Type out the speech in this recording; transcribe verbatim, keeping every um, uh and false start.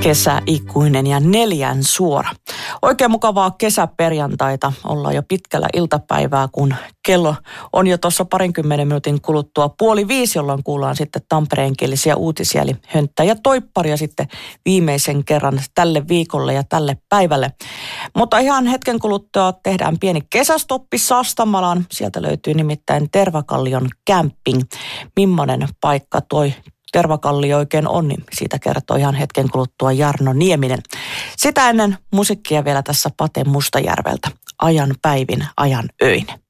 Kesäikuinen ja neljän suora. Oikein mukavaa kesäperjantaita. Ollaan jo pitkällä iltapäivää, kun kello on jo tuossa parinkymmenen minuutin kuluttua puoli viisi, jolloin kuullaan sitten tampereenkielisiä uutisia, eli Hönttä ja Toipparia sitten viimeisen kerran tälle viikolle ja tälle päivälle. Mutta ihan hetken kuluttua tehdään pieni kesästoppi Sastamalaan. Sieltä löytyy nimittäin Tervakallion camping. Mimmonen paikka toi Tervakalli oikein on, niin siitä kertoo ihan hetken kuluttua Jarno Nieminen. Sitä ennen musiikkia vielä tässä Pate Mustajärveltä. Ajan päivin, ajan öin.